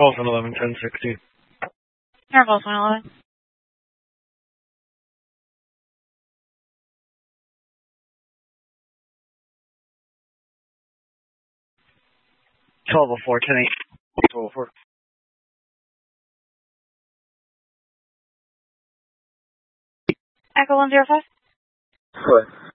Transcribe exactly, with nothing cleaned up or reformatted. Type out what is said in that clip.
Boston eleven ten sixty. Air Boston eleven. twelve oh four, ten eight. twelve oh four. Echo one zero five. What?